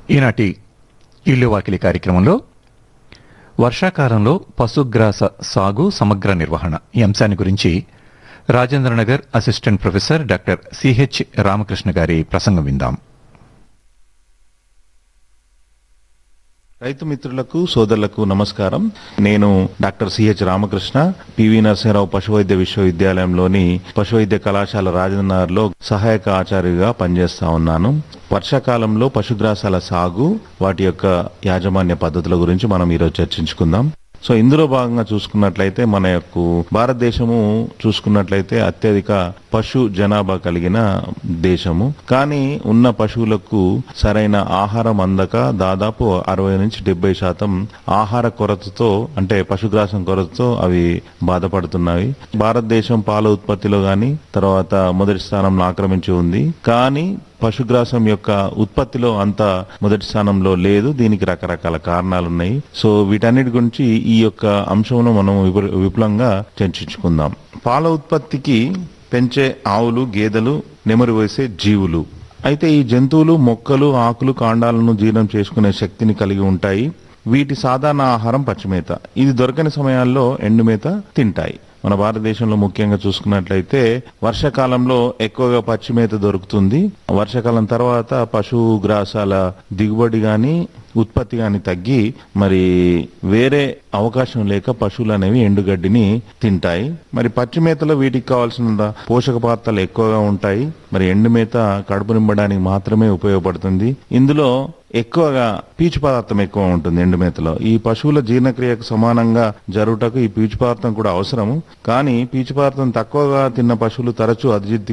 ఈనాటి ఇల్లు వాకిలి కార్యక్రమంలో వర్షాకాలంలో పశుగ్రాస సాగు సమగ్ర నిర్వహణ ఈ అంశాన్ని గురించి Rajendranagar assistant professor doctor CH Ramakrishna గారి ప్రసంగం విందాం. రైతు మిత్రులకు సోదరులకు నమస్కారం. నేను doctor CH Ramakrishna, PV Narasimha Rao పశువైద్య విశ్వవిద్యాలయంలోని పశువైద్య కళాశాల రాజేంద్రనగర్లో సహాయక ఆచార్యుగా పనిచేస్తా ఉన్నాను. వర్షాకాలంలో పశుగ్రాసాల సాగు, వాటి యొక్క యాజమాన్య పద్ధతుల గురించి మనం ఈరోజు చర్చించుకుందాం. సో ఇందులో భాగంగా చూసుకున్నట్లయితే మన యొక్క భారతదేశము చూసుకున్నట్లయితే అత్యధిక పశు జనాభా కలిగిన దేశము. కానీ ఉన్న పశువులకు సరైన ఆహారం అందక దాదాపు 60-70% ఆహార కొరతతో, అంటే పశుగ్రాసం కొరతతో అవి బాధపడుతున్నాయి. భారతదేశం పాల ఉత్పత్తిలో గాని తర్వాత మొదటి స్థానంలో ఆక్రమించి ఉంది. కానీ పశుగ్రాసం యొక్క ఉత్పత్తిలో అంత మొదటి స్థానంలో లేదు. దీనికి రకరకాల కారణాలు ఉన్నాయి. సో వీటన్నిటి గురించి ఈ యొక్క అంశంలో మనం విపులంగా చర్చించుకుందాం. పాల ఉత్పత్తికి పెంచే ఆవులు, గేదెలు నెమరు వేసే జీవులు. అయితే ఈ జంతువులు మొక్కలు, ఆకులు, కాండాలను జీర్ణం చేసుకునే శక్తిని కలిగి ఉంటాయి. వీటి సాధారణ ఆహారం పచ్చిమేత. ఇది దొరకని సమయాల్లో ఎండుమేత తింటాయి. మన భారతదేశంలో ముఖ్యంగా చూసుకున్నట్లయితే వర్షాకాలంలో ఎక్కువగా పచ్చిమేత దొరుకుతుంది. వర్షాకాలం తర్వాత పశుగ్రాసాల దిగుబడి గాని ఉత్పత్తి గాని తగ్గి మరి వేరే అవకాశం లేక పశువులు అనేవి ఎండుగడ్డిని తింటాయి. మరి పచ్చిమేతలో వీటికి కావాల్సిన పోషక పదార్థాలు ఎక్కువగా ఉంటాయి. మరి ఎండుమేత కడుపు నింపడానికి మాత్రమే ఉపయోగపడుతుంది. ఇందులో ఎక్కువగా పీచు పదార్థం ఎక్కువ ఉంటుంది ఎండుమేతలో. ఈ పశువుల జీర్ణక్రియకు సమానంగా జరుగుటకు ఈ పీచు పదార్థం కూడా అవసరము. కానీ పీచు పదార్థం తక్కువగా తిన్న పశువులు తరచూ